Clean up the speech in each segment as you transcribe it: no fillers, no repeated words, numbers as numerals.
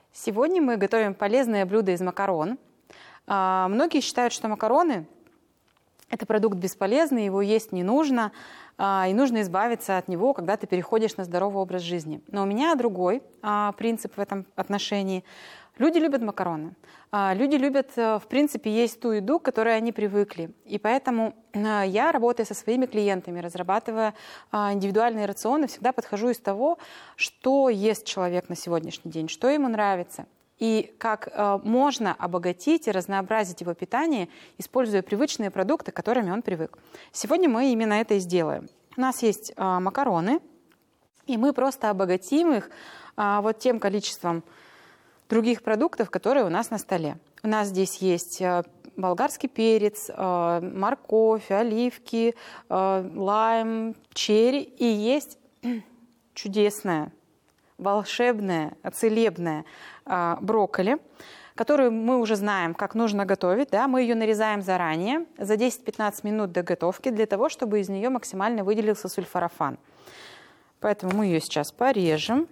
Сегодня мы готовим полезное блюдо из макарон. Многие считают, что макароны – это продукт бесполезный, его есть не нужно, и нужно избавиться от него, когда ты переходишь на здоровый образ жизни. Но у меня другой принцип в этом отношении. Люди любят макароны. Люди любят, в принципе, есть ту еду, к которой они привыкли. И поэтому я, работая со своими клиентами, разрабатывая индивидуальные рационы, всегда подхожу из того, что ест человек на сегодняшний день, что ему нравится. И как можно обогатить и разнообразить его питание, используя привычные продукты, к которыми он привык. Сегодня мы именно это и сделаем. У нас есть макароны, и мы просто обогатим их вот тем количеством других продуктов, которые у нас на столе. У нас здесь есть болгарский перец, морковь, оливки, лайм, черри. И есть чудесная, волшебная, целебная брокколи, которую мы уже знаем, как нужно готовить. Да? Мы ее нарезаем заранее, за 10-15 минут до готовки, для того, чтобы из нее максимально выделился сульфорафан. Поэтому мы ее сейчас порежем.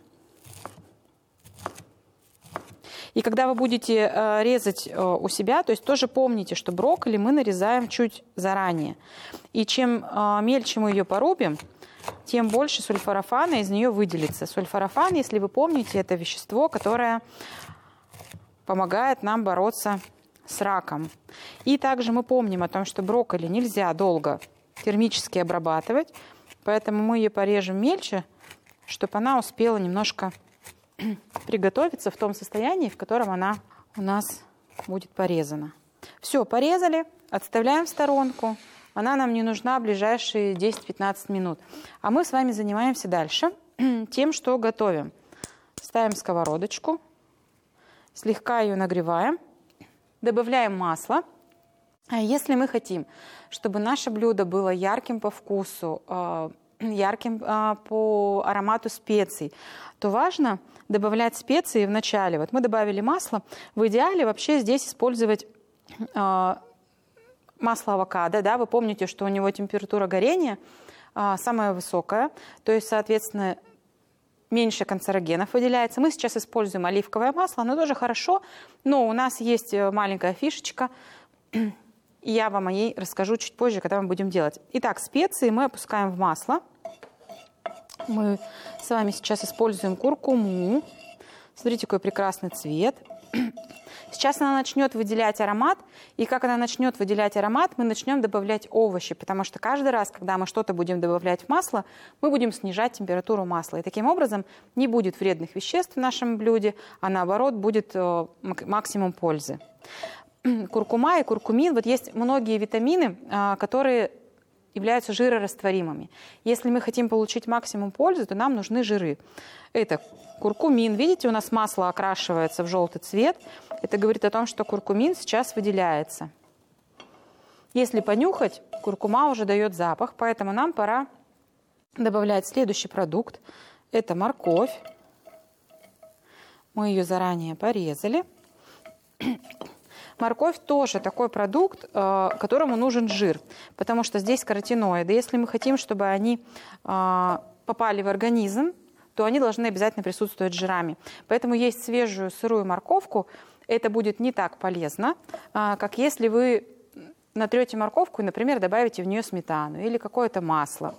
И когда вы будете резать у себя, то есть тоже помните, что брокколи мы нарезаем чуть заранее. И чем мельче мы ее порубим, тем больше сульфорафана из нее выделится. Сульфорафан, если вы помните, это вещество, которое помогает нам бороться с раком. И также мы помним о том, что брокколи нельзя долго термически обрабатывать, поэтому мы ее порежем мельче, чтобы она успела немножко приготовиться в том состоянии, в котором она у нас будет порезана. Все, порезали, отставляем в сторонку. Она нам не нужна в ближайшие 10-15 минут. А мы с вами занимаемся дальше тем, что готовим. Ставим сковородочку, слегка ее нагреваем, добавляем масло. Если мы хотим, чтобы наше блюдо было ярким по вкусу, ярким по аромату специй, то важно добавлять специи в начале. Вот мы добавили масло. В идеале вообще здесь использовать масло авокадо. Да? Вы помните, что у него температура горения самая высокая. То есть, соответственно, меньше канцерогенов выделяется. Мы сейчас используем оливковое масло. Оно тоже хорошо, но у нас есть маленькая фишечка. И я вам о ней расскажу чуть позже, когда мы будем делать. Итак, специи мы опускаем в масло. Мы с вами сейчас используем куркуму. Смотрите, какой прекрасный цвет. Сейчас она начнет выделять аромат. И как она начнет выделять аромат, мы начнем добавлять овощи. Потому что каждый раз, когда мы что-то будем добавлять в масло, мы будем снижать температуру масла. И таким образом не будет вредных веществ в нашем блюде, а наоборот будет максимум пользы. Куркума и куркумин. Вот есть многие витамины, которые являются жирорастворимыми. Если мы хотим получить максимум пользы, то нам нужны жиры. Это куркумин. Видите, у нас масло окрашивается в желтый цвет. Это говорит о том, что куркумин сейчас выделяется. Если понюхать, куркума уже дает запах, поэтому нам пора добавлять следующий продукт. Это морковь. Мы ее заранее порезали. Морковь тоже такой продукт, которому нужен жир, потому что здесь каротиноиды. Если мы хотим, чтобы они попали в организм, то они должны обязательно присутствовать жирами. Поэтому есть свежую сырую морковку. Это будет не так полезно, как если вы натрете морковку и, например, добавите в нее сметану или какое-то масло.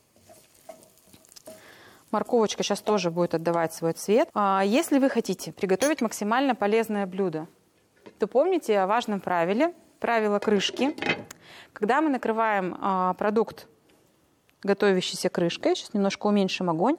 Морковочка сейчас тоже будет отдавать свой цвет. Если вы хотите приготовить максимально полезное блюдо, то помните о важном правиле, правило крышки. Когда мы накрываем продукт, готовящийся крышкой, сейчас немножко уменьшим огонь,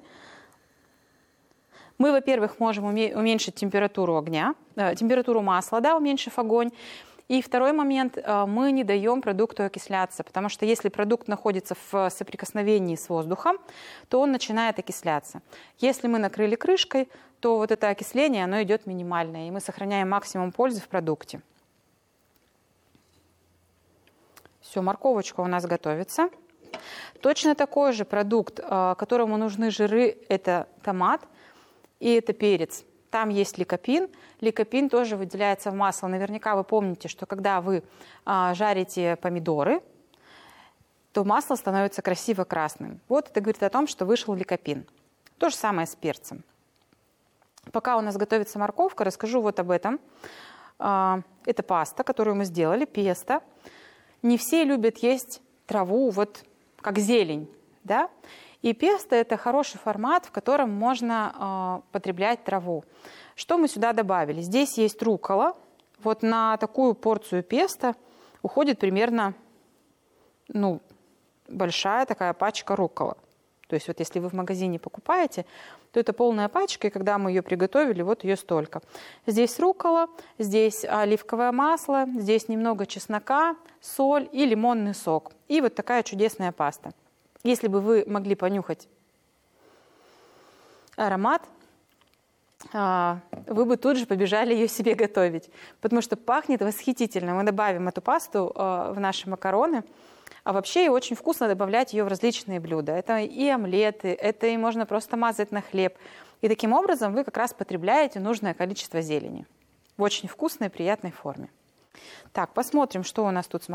мы, во-первых, можем уменьшить температуру огня, температуру масла, да, уменьшив огонь. И второй момент, мы не даем продукту окисляться, потому что если продукт находится в соприкосновении с воздухом, то он начинает окисляться. Если мы накрыли крышкой, то вот это окисление, оно идет минимальное, и мы сохраняем максимум пользы в продукте. Все, морковочка у нас готовится. Точно такой же продукт, которому нужны жиры, это томат и это перец. Там есть ликопин. Ликопин тоже выделяется в масло. Наверняка вы помните, что когда вы жарите помидоры, то масло становится красиво красным. Вот это говорит о том, что вышел ликопин. То же самое с перцем. Пока у нас готовится морковка, расскажу вот об этом. Это паста, которую мы сделали, песто. Не все любят есть траву вот как зелень, да? И песто – это хороший формат, в котором можно потреблять траву. Что мы сюда добавили? Здесь есть руккола. Вот на такую порцию песто уходит примерно, большая такая пачка рукколы. То есть вот если вы в магазине покупаете, то это полная пачка, и когда мы ее приготовили, вот ее столько. Здесь руккола, здесь оливковое масло, здесь немного чеснока, соль и лимонный сок. И вот такая чудесная паста. Если бы вы могли понюхать аромат, вы бы тут же побежали ее себе готовить, потому что пахнет восхитительно. Мы добавим эту пасту в наши макароны. А вообще и очень вкусно добавлять ее в различные блюда. Это и омлеты, это и можно просто мазать на хлеб. И таким образом вы как раз потребляете нужное количество зелени в очень вкусной, приятной форме. Так, посмотрим, что у нас тут с